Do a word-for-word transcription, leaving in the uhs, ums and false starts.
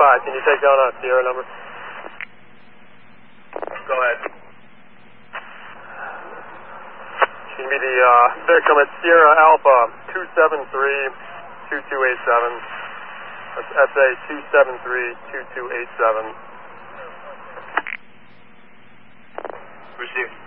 five, can you take down a Sierra number? Go ahead. She can be the uh, victim at Sierra Alpha two seven three, two two eight seven. That's S A two seven three, two two eight seven. Received.